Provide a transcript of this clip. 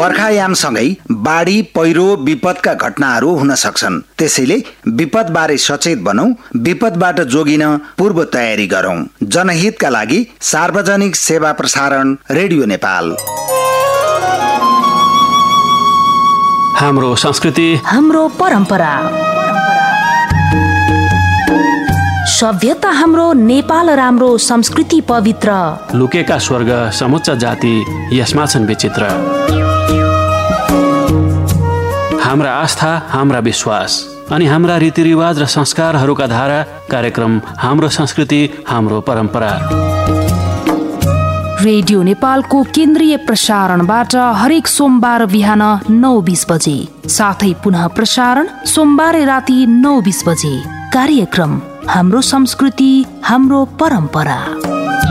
बर्खायामसँगै बाढी पहिरो विपदका घटनाहरू हुन सक्छन्। त्यसैले विपदबारे सचेत बनौं, विपदबाट जोगिन पूर्व तयारी गरौं। जनहितका लागि सार्वजनिक सेवा प्रसारण रेडियो नेपाल। हाम्रो संस्कृति, हाम्रो परम्परा, सभ्यता हाम्रो नेपाल राम्रो, संस्कृति पवित्र। लुकेका स्वर्ग समुच्च जाति यसमा छन् विचित्र। हाम्रा आस्था, हाम्रा विश्वास अनि हाम्रा रीतिरिवाज र संस्कारहरूका धारा कार्यक्रम हाम्रो संस्कृति, हाम्रो परम्परा। रेडियो नेपालको केन्द्रीय प्रसारणबाट हरेक सोमबार बिहान 9:20 बजे, साथै पुनः प्रसारण सोमबार राति 9:20 बजे। कार्यक्रम हाम्रो संस्कृति, हाम्रो परम्परा।